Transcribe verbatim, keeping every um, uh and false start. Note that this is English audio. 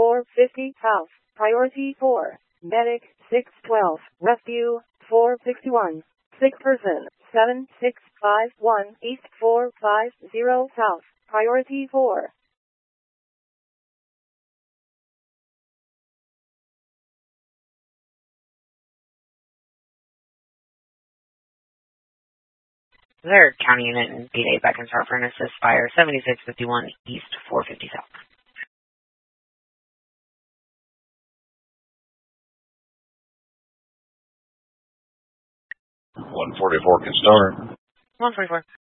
four fifty south. Priority four. Medic six twelve. Rescue four sixty-one. Sick person seven six five one east four five zero south. Priority four. There, County Unit and D A back and start for an assist fire seventy-six fifty-one east four fifty south. one forty-four can start. one forty-four.